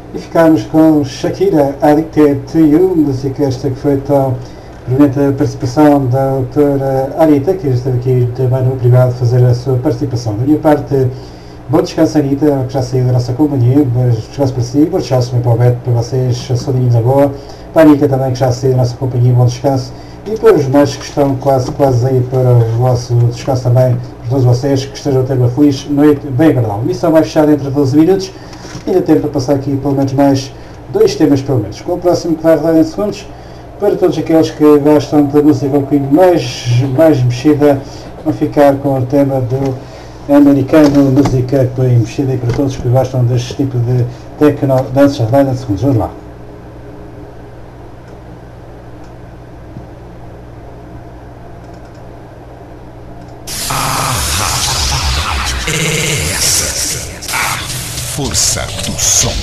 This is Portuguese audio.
E ficámos com Shakira Addicted to You, música esta que foi então provavelmente a participação da autora Anitta, que esteve aqui também no privado fazer a sua participação. Da minha parte, bom descanso, Anitta, que já saiu da nossa companhia, bom descanso para si, bom descanso também para o Beto, para vocês, saudinhos na boa, para a Anitta também, que já saiu da nossa companhia, bom descanso, e para os demais que estão quase aí para o vosso descanso também, para todos vocês, que estejam a ter uma feliz noite bem agradável. Missão vai fechar dentro de 12 minutos, ainda tempo para passar aqui pelo menos mais 2 temas pelo menos, com o próximo que vai rodar em segundos, para todos aqueles que gostam da música um bocadinho mais mexida, vão ficar com o tema do americano, música bem mexida, e para todos que gostam deste tipo de techno dance, vai em segundos, vamos lá. Essa, a força do som.